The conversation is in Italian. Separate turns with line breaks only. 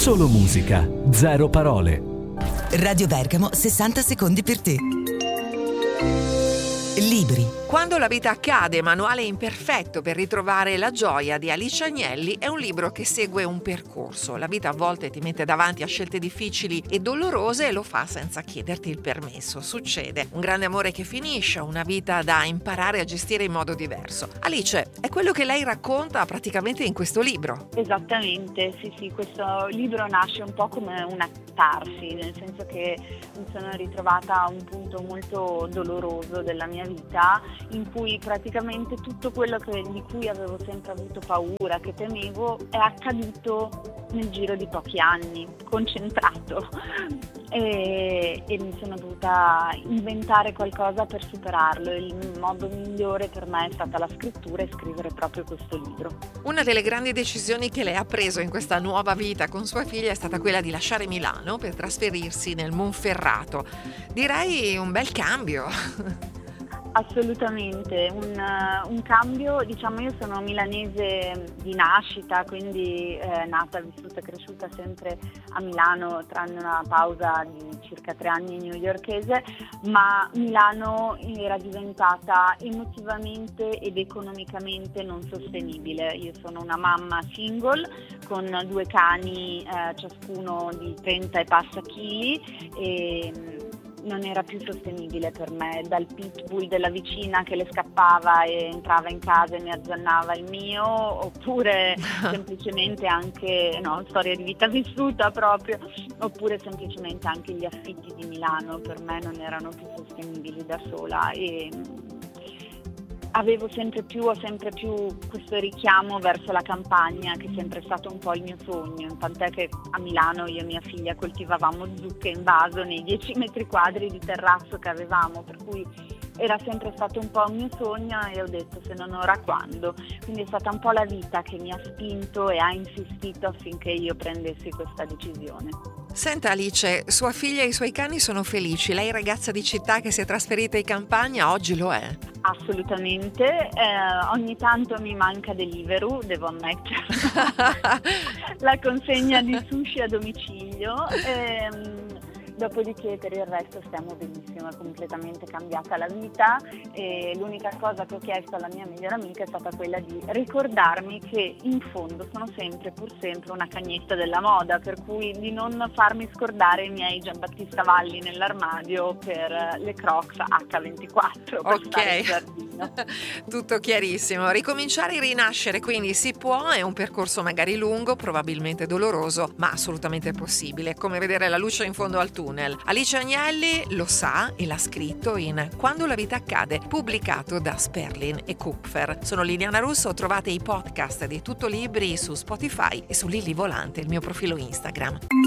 Solo musica, zero parole.
Radio Bergamo, 60 secondi per te. Libri.
Quando la vita accade, manuale imperfetto per ritrovare la gioia di Alice Agnelli, è un libro che segue un percorso. La vita a volte ti mette davanti a scelte difficili e dolorose e lo fa senza chiederti il permesso. Succede. Un grande amore che finisce, una vita da imparare a gestire in modo diverso. Alice, è quello che lei racconta praticamente in questo libro.
Esattamente, sì, questo libro nasce un po' come una catarsi, nel senso che mi sono ritrovata a un punto molto doloroso della mia vita, in cui praticamente tutto quello di cui avevo sempre avuto paura, che temevo, è accaduto nel giro di pochi anni, concentrato, e mi sono dovuta inventare qualcosa per superarlo. Il modo migliore per me è stata la scrittura e scrivere proprio questo libro.
Una delle grandi decisioni che lei ha preso in questa nuova vita con sua figlia è stata quella di lasciare Milano per trasferirsi nel Monferrato. Direi un bel cambio.
Assolutamente, un cambio. Diciamo, io sono milanese di nascita, quindi nata, vissuta e cresciuta sempre a Milano, tranne una pausa di circa 3 anni newyorkese, ma Milano era diventata emotivamente ed economicamente non sostenibile. Io sono una mamma single con 2 cani, ciascuno di 30 e passa chili, e non era più sostenibile per me, dal pitbull della vicina che le scappava e entrava in casa e mi azzannava il mio, oppure semplicemente anche, storia di vita vissuta proprio, oppure semplicemente anche gli affitti di Milano per me non erano più sostenibili da sola, e ho sempre più questo richiamo verso la campagna, che è sempre stato un po' il mio sogno, tant'è che a Milano io e mia figlia coltivavamo zucche in vaso nei 10 metri quadri di terrazzo che avevamo, per cui era sempre stato un po' un mio sogno, e ho detto se non ora quando. Quindi è stata un po' la vita che mi ha spinto e ha insistito affinché io prendessi questa decisione.
Senta Alice, sua figlia e i suoi cani sono felici, lei ragazza di città che si è trasferita in campagna oggi lo è?
Assolutamente, ogni tanto mi manca Deliveroo, devo ammettere, la consegna di sushi a domicilio. Dopodiché per il resto stiamo benissimo, è completamente cambiata la vita, e l'unica cosa che ho chiesto alla mia migliore amica è stata quella di ricordarmi che in fondo sono pur sempre una cagnetta della moda, per cui di non farmi scordare i miei giambatistavalli nell'armadio per le Crocs H24 per stare in giardino.
Tutto chiarissimo. Ricominciare e rinascere quindi si può, è un percorso magari lungo, probabilmente doloroso, ma assolutamente possibile, come vedere la luce in fondo al tunnel. Alice Agnelli lo sa e l'ha scritto in Quando la vita accade, pubblicato da Sperlin e Kupfer. Sono Liliana Russo, trovate i podcast di Tutto Libri su Spotify e su Lilli Volante, il mio profilo Instagram.